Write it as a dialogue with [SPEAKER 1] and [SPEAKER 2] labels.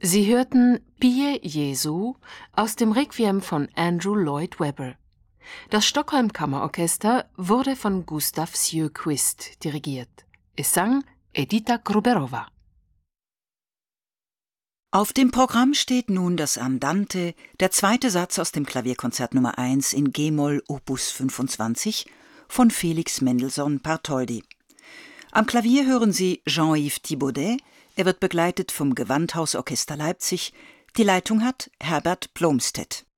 [SPEAKER 1] Sie hörten Pie Jesu aus dem Requiem von Andrew Lloyd Webber. Das Stockholm Kammerorchester wurde von Gustav Sjöquist dirigiert. Es sang Edita Gruberova.
[SPEAKER 2] Auf dem Programm steht nun das Andante, der zweite Satz aus dem Klavierkonzert Nummer 1 in G-Moll Opus 25 von Felix Mendelssohn Bartholdy. Am Klavier hören Sie Jean-Yves Thibaudet, er wird begleitet vom Gewandhausorchester Leipzig, die Leitung hat Herbert Blomstedt.